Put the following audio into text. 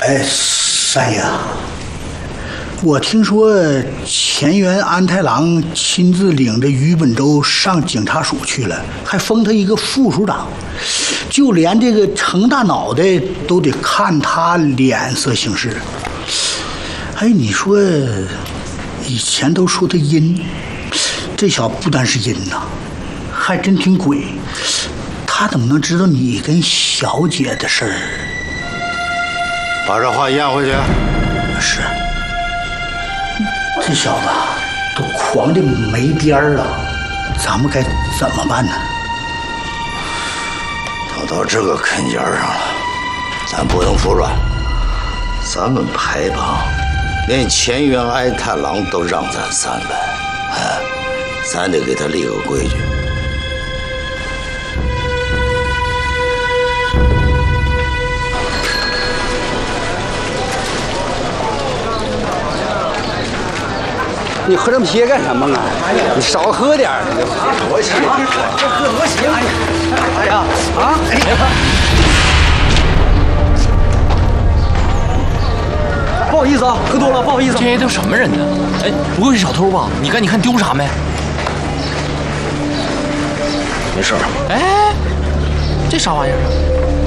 三爷，我听说前元安太郎亲自领着于本周上警察署去了，还封他一个副署长，就连这个程大脑袋都得看他脸色行事。哎，你说以前都说他阴，这小子不单是阴呐，还真挺鬼。他怎么能知道你跟小姐的事儿？ 把这话咽回去。 是。这小子都狂的没边儿了，咱们该怎么办呢？ 都到这个坎肩上了，咱不能服软。咱们排帮连前元安太郎都让咱3分，咱得给他立个规矩。 你喝这么些干什么啊？你少喝点儿。 多些， 这喝多些。哎呀，不好意思啊，喝多了，不好意思。 这些都什么人呢？哎，不会是小偷吧？你看丢啥没？ 没事。 哎，这啥玩意儿？